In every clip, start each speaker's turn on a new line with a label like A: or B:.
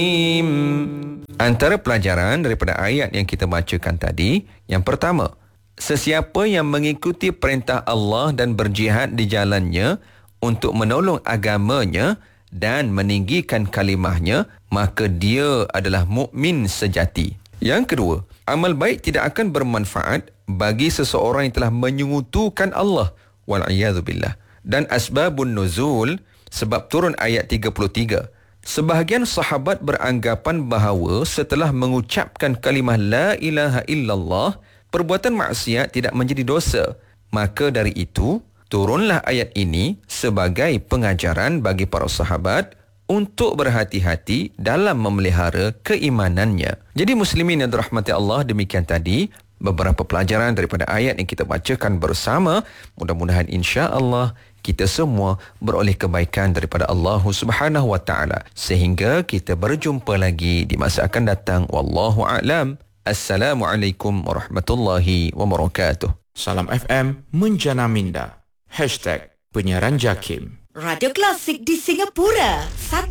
A: Antara pelajaran daripada ayat yang kita bacakan tadi, yang pertama, sesiapa yang mengikuti perintah Allah dan berjihad di jalannya untuk menolong agamanya dan meninggikan kalimahnya, maka dia adalah mukmin sejati. Yang kedua, amal baik tidak akan bermanfaat bagi seseorang yang telah menyekutukan Allah, wal'iyadzubillah. Dan asbabun nuzul, sebab turun ayat 33. Sebahagian sahabat beranggapan bahawa setelah mengucapkan kalimah la ilaha illallah, perbuatan maksiat tidak menjadi dosa. Maka dari itu, turunlah ayat ini sebagai pengajaran bagi para sahabat untuk berhati-hati dalam memelihara keimanannya. Jadi muslimin yang dirahmati Allah, demikian tadi beberapa pelajaran daripada ayat yang kita bacakan bersama. Mudah-mudahan insya-Allah kita semua beroleh kebaikan daripada Allah Subhanahu wa taala, sehingga kita berjumpa lagi di masa akan datang. Wallahu a'lam. Assalamualaikum warahmatullahi wabarakatuh.
B: Salam FM Menjana Minda. #Penyiaran Jakim.
C: Radio Klasik di Singapura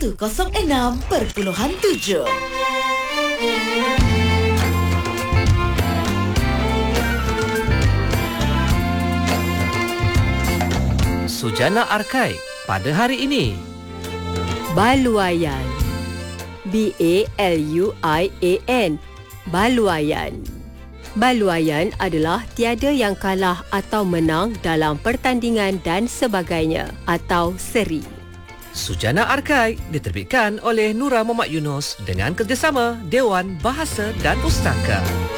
C: 106.7.
D: Sujana Arkai pada hari ini.
E: Baluayan. B-A-L-U-I-A-N. Baluayan. Baluayan adalah tiada yang kalah atau menang dalam pertandingan dan sebagainya, atau seri.
D: Sujana Arkai diterbitkan oleh Nura Muhammad Yunus dengan kerjasama Dewan Bahasa dan Pustaka.